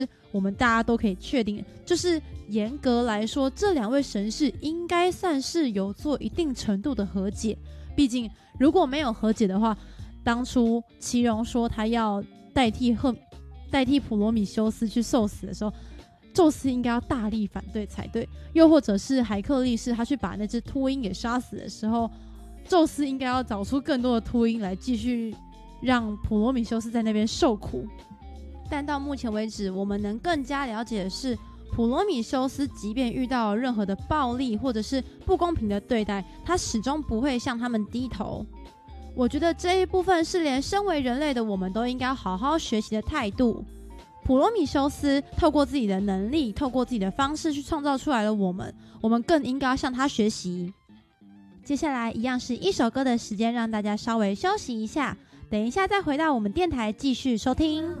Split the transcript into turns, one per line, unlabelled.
我们大家都可以确定，就是严格来说，这两位神士应该算是有做一定程度的和解。毕竟如果没有和解的话，当初奇荣说他要代替普罗米修斯去受死的时候，宙斯应该要大力反对才对。又或者是海克力士他去把那只秃鹰给杀死的时候，宙斯应该要找出更多的秃鹰来继续让普罗米修斯在那边受苦。但到目前为止，我们能更加了解的是，普罗米修斯即便遇到任何的暴力或者是不公平的对待，他始终不会向他们低头。我觉得这一部分是连身为人类的我们都应该好好学习的态度。普罗米修斯透过自己的能力，透过自己的方式去创造出来了我们更应该要向他学习。接下来一样是一首歌的时间，让大家稍微休息一下，等一下再回到我们电台继续收听。